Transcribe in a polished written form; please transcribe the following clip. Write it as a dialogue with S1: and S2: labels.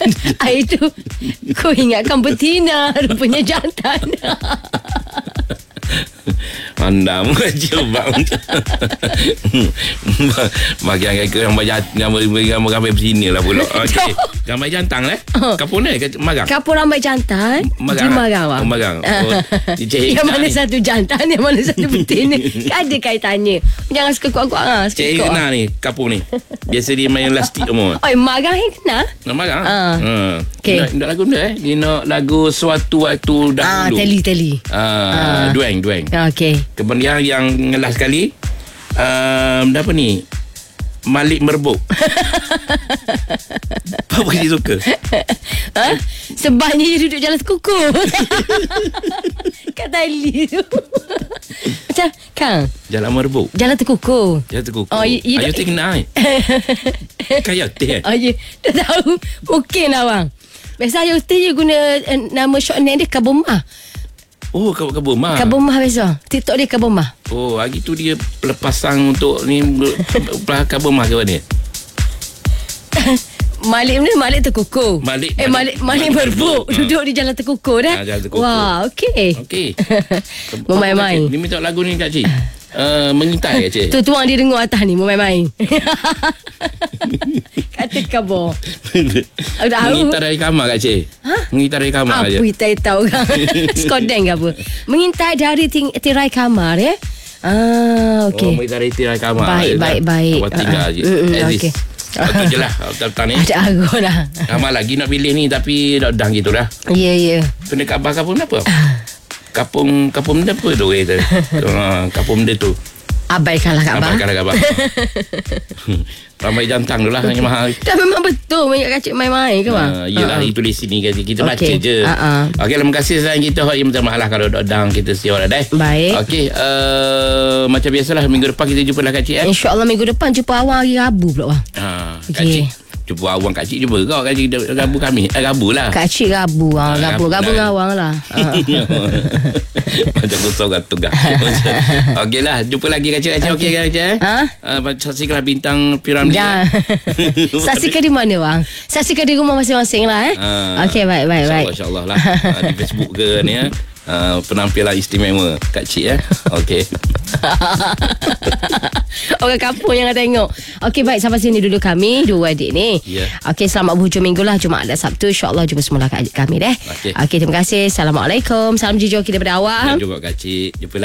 S1: Itu kau ingatkan betina, rupanya jantan.
S2: Anda mengajar bang. Bagian gambar sini lah pula. Okey. Gambar jantan lah. Kapur ni marang.
S1: Kapur rambai jantan. Dia marang bang.
S2: Marang.
S1: Yang mana satu jantan, yang mana satu betina. Ada kaitannya. Jangan suka kuat-kuat.
S2: Cik kena ni kapur ni. Biasa dia main lastik semua.
S1: Oh, marang yang kena.
S2: Nak marang?
S1: Okay.
S2: Nak lagu ni dia nak lagu suatu waktu dahulu.
S1: Teli.
S2: Dueng.
S1: Okey.
S2: Kemudian yang last sekali apa ni? Malik Merbuk. Apa dia suka?
S1: Sebabnya dia duduk jalan sekuku. Kat Tali tu. Macam Kang,
S2: Jalan Merbuk.
S1: jalan terkuku.
S2: Jalan terkuku.
S1: Oh,
S2: Ayo teh kena ai. Kayak teh.
S1: Oh, ya. Dah tahu. Mungkin lah bang. Biasa Ayah Ustaz je guna nama short name dia Kabomah.
S2: Oh, Kabomah.
S1: Kabomah biasa. TikTok dia Kabomah.
S2: Oh, hari tu dia pasang untuk ni Kabomah ke mana?
S1: Malik terkuku.
S2: Malik
S1: berbuk. Duduk di jalan terkuku dah.
S2: Jalan terkuku.
S1: Wah, okey.
S2: Okey.
S1: Main-main.
S2: Ni minta lagu ni Kak Cik. Mengintai Kak Cik.
S1: Tu tuang dia dengar atas ni main-main. Kata kabur.
S2: Mengintai dari kamar Kak Cik. Mengintai dari kamar aja.
S1: Apa kita tahu kan? Skodeng ke apa? Mengintai dari tirai kamar ya. Okey.
S2: Oh, mengintai dari tirai kamar.
S1: Baik.
S2: Awak tinggal je.
S1: Okey.
S2: Itu je lah Betul-betul ni.
S1: Ada arah dah.
S2: Ramai lagi nak pilih ni. Tapi dah gitu dah.
S1: Ya.
S2: Kena kabar kapung apa? Kapung dia apa tu? Kapung dia tu.
S1: Abaikanlah Kak
S2: Abang. Ramai jantan tu lah yang mahal.
S1: Dah memang betul banyak kacik main-main ke bang?
S2: Yelah itu di sini kita baca
S1: Okey.
S2: je. Okey, terima kasih sayang kita. Minta maaf lah kalau dodang kita siap dah.
S1: Baik.
S2: Okey, macam biasalah minggu depan kita jumpa lah Kak Cik.
S1: InsyaAllah minggu depan jumpa awal hari Rabu pula bang.
S2: Kak Cik jumpa awang Kak Cik jumpa kau. Kak Cik Rabu kami. Rabu lah.
S1: Kak Cik Rabu. Rabu dengan awang lah.
S2: Macam kosong gantung kan. Okey lah, jumpa lagi Kak Cik. Okey Kak Cik. Saksikanlah bintang piramid.
S1: Saksikan di mana bang? Saksikan di rumah masing-masing lah. Okey, baik.
S2: InsyaAllah lah. Di Facebook ke ni penampilan istimewa Kak Cik Okey.
S1: Orang kampung yang nak tengok. Okey, baik, sampai sini dulu kami dua adik ni. Okey, selamat berhujung minggu lah. Jumaat dan Sabtu InsyaAllah jumpa semula kami deh. Okey, terima kasih. Assalamualaikum. Salam jujur kita daripada awak.
S2: Juga Kak Cik. Jumpa